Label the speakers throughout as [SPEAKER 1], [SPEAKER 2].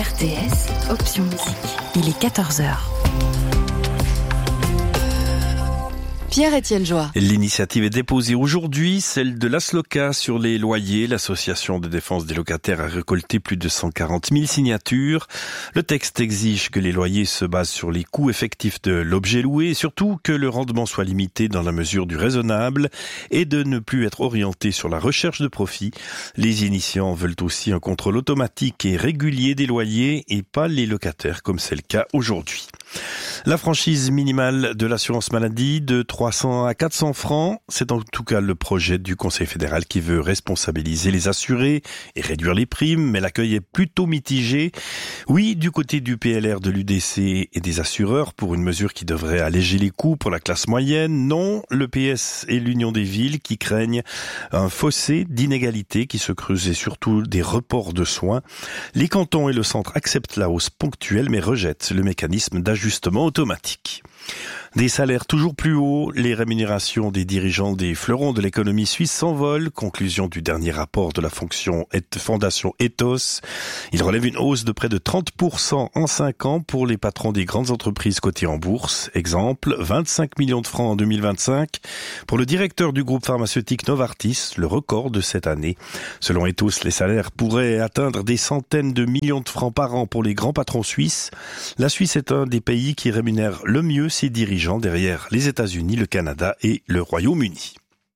[SPEAKER 1] RTS, option musique. Il est 14h. Pierre-Étienne Joie.
[SPEAKER 2] L'initiative est déposée aujourd'hui, celle de l'Asloca sur les loyers. L'association de défense des locataires a récolté plus de 140 000 signatures. Le texte exige que les loyers se basent sur les coûts effectifs de l'objet loué et surtout que le rendement soit limité dans la mesure du raisonnable et de ne plus être orienté sur la recherche de profit. Les initiants veulent aussi un contrôle automatique et régulier des loyers et pas les locataires comme c'est le cas aujourd'hui. La franchise minimale de l'assurance maladie de 300 à 400 francs, c'est en tout cas le projet du Conseil fédéral qui veut responsabiliser les assurés et réduire les primes, mais l'accueil est plutôt mitigé. Oui, du côté du PLR, de l'UDC et des assureurs pour une mesure qui devrait alléger les coûts pour la classe moyenne. Non, le PS et l'Union des villes qui craignent un fossé d'inégalité qui se creuse et surtout des reports de soins. Les cantons et le centre acceptent la hausse ponctuelle mais rejettent le mécanisme d'ajustement automatique. Des salaires toujours plus hauts, les rémunérations des dirigeants des fleurons de l'économie suisse s'envolent. Conclusion du dernier rapport de la fondation Ethos. Il relève une hausse de près de 30% en 5 ans pour les patrons des grandes entreprises cotées en bourse. Exemple, 25 millions de francs en 2025. Pour le directeur du groupe pharmaceutique Novartis, le record de cette année. Selon Ethos, les salaires pourraient atteindre des centaines de millions de francs par an pour les grands patrons suisses. La Suisse est un des pays qui rémunère le mieux ses dirigeants derrière les États-Unis, le Canada et le Royaume-Uni.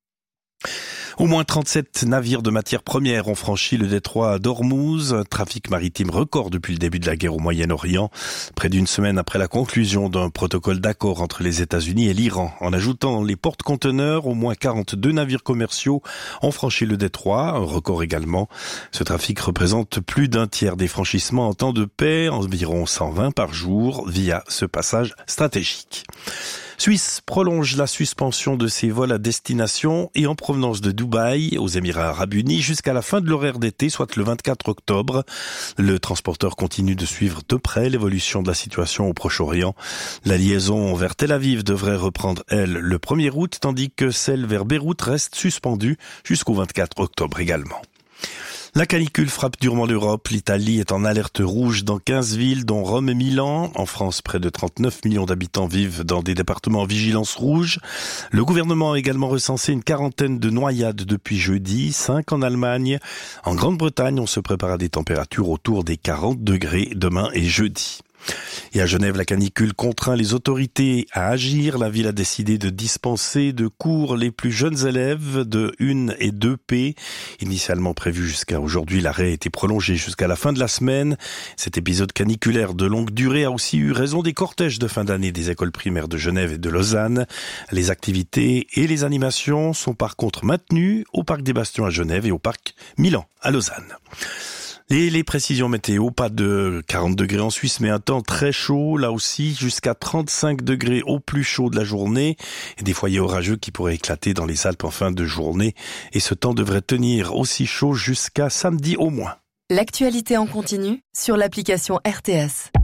[SPEAKER 2] Au moins 37 navires de matières premières ont franchi le détroit d'Ormuz, un trafic maritime record depuis le début de la guerre au Moyen-Orient, près d'une semaine après la conclusion d'un protocole d'accord entre les États-Unis et l'Iran. En ajoutant les porte-conteneurs, au moins 42 navires commerciaux ont franchi le détroit, un record également. Ce trafic représente plus d'un tiers des franchissements en temps de paix, environ 120 par jour, via ce passage stratégique. Suisse prolonge la suspension de ses vols à destination et en provenance de Dubaï aux Émirats Arabes Unis jusqu'à la fin de l'horaire d'été, soit le 24 octobre. Le transporteur continue de suivre de près l'évolution de la situation au Proche-Orient. La liaison vers Tel Aviv devrait reprendre, elle, le 1er août, tandis que celle vers Beyrouth reste suspendue jusqu'au 24 octobre également. La canicule frappe durement l'Europe. L'Italie est en alerte rouge dans 15 villes, dont Rome et Milan. En France, près de 39 millions d'habitants vivent dans des départements en vigilance rouge. Le gouvernement a également recensé une quarantaine de noyades depuis jeudi, 5 en Allemagne. En Grande-Bretagne, on se prépare à des températures autour des 40 degrés demain et jeudi. Et à Genève, la canicule contraint les autorités à agir. La ville a décidé de dispenser de cours les plus jeunes élèves de 1 et 2P. Initialement prévu jusqu'à aujourd'hui, l'arrêt a été prolongé jusqu'à la fin de la semaine. Cet épisode caniculaire de longue durée a aussi eu raison des cortèges de fin d'année des écoles primaires de Genève et de Lausanne. Les activités et les animations sont par contre maintenues au Parc des Bastions à Genève et au Parc Milan à Lausanne. Et les précisions météo, pas de 40 degrés en Suisse, mais un temps très chaud, là aussi, jusqu'à 35 degrés au plus chaud de la journée, et des foyers orageux qui pourraient éclater dans les Alpes en fin de journée, et ce temps devrait tenir aussi chaud jusqu'à samedi au moins.
[SPEAKER 1] L'actualité en continu sur l'application RTS.